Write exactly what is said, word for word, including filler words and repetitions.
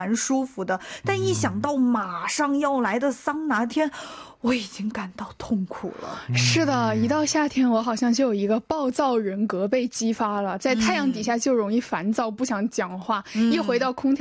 蛮舒服的，但一想到马上要来的桑拿天，我已经感到痛苦了。 是的，一到夏天我好像就有一个暴躁人格被激发了，在太阳底下就容易烦躁，不想讲话，一回到空调